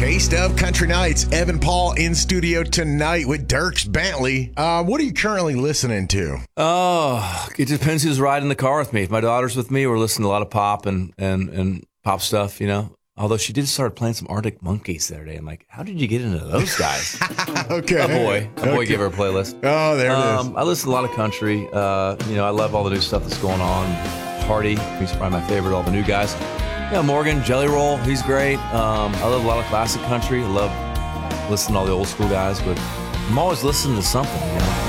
Taste of Country Nights. Evan Paul in studio tonight with Dierks Bentley. What are you currently listening to? Oh, it depends who's riding the car with me. If my daughter's with me, we're listening to a lot of pop and pop stuff, you know. Although she did start playing some Arctic Monkeys the other day. I'm like, how did you get into those guys? Okay. A boy gave her a playlist. Oh, there it is. I listen to a lot of country. I love all the new stuff that's going on. Hardy, he's probably my favorite. All the new guys. Yeah, Morgan, Jelly Roll, he's great. I love a lot of classic country. I love listening to all the old school guys, but I'm always listening to something, you know.